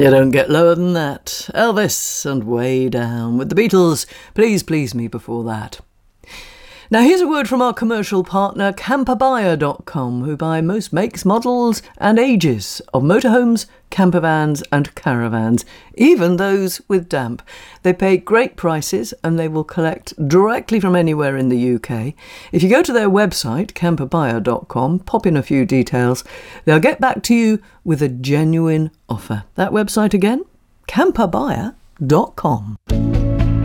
You don't get lower than that. Elvis and Way Down with the Beatles. Please Please Me before that. Now here's a word from our commercial partner camperbuyer.com, who buy most makes, models and ages of motorhomes, campervans and caravans, even those with damp. They pay great prices and they will collect directly from anywhere in the UK. If you go to their website, camperbuyer.com, pop in a few details, they'll get back to you with a genuine offer. That website again, camperbuyer.com.